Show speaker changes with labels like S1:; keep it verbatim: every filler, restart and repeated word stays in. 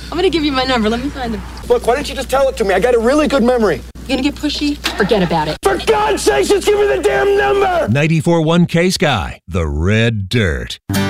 S1: I'm gonna give you my number. Let me find him.
S2: Look, why don't you just tell it to me? I got a really good memory.
S1: You gonna get pushy? Forget about it.
S2: For God's sake, just give me the damn number!
S3: ninety-four point one K-Sky, The Red Dirt.